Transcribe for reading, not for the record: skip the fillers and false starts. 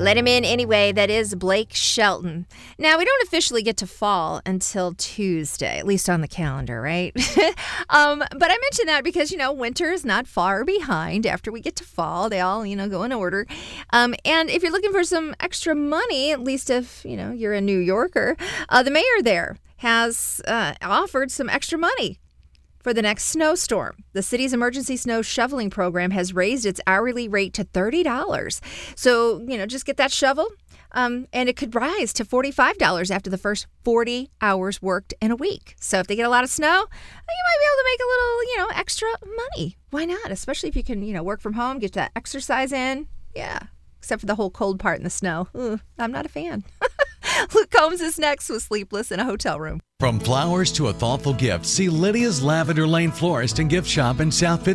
Let him in anyway. That is Blake Shelton. Now, we don't officially get to fall until Tuesday, at least on the calendar, right? But I mention that because, winter is not far behind. After we get to fall, they all, go in order. And if you're looking for some extra money, at least if, you're a New Yorker, the mayor there has offered some extra money for the next snowstorm. The city's emergency snow shoveling program has raised its hourly rate to $30. So, just get that shovel, and it could rise to $45 after the first 40 hours worked in a week. So if they get a lot of snow, you might be able to make a little, extra money. Why not? Especially if you can, work from home, get that exercise in. Yeah, except for the whole cold part in the snow. Ooh, I'm not a fan. Luke Combs is next with Sleepless in a Hotel Room. From flowers to a thoughtful gift, see Lydia's Lavender Lane Florist and Gift Shop in South